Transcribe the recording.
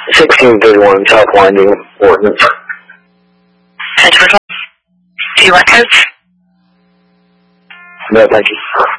1631 South Winding Ordinance. Do you want codes? No, thank you.